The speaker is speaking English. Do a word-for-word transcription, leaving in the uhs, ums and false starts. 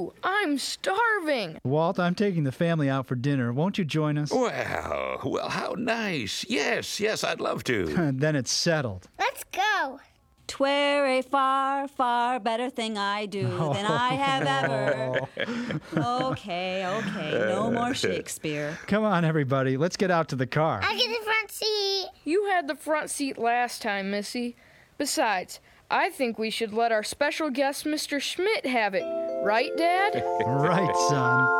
too. I'm starving. Walt, I'm taking the family out for dinner. Won't you join us? Well, well, how nice. Yes, yes, I'd love to. Then it's settled. Let's go. Twere a far, far better thing I do than I have ever. Okay, okay, no more Shakespeare. Come on, everybody. Let's get out to the car. I get the front seat. You had the front seat last time, Missy. Besides, I think we should let our special guest, Mister Schmidt, have it. Right, Dad? Right, son.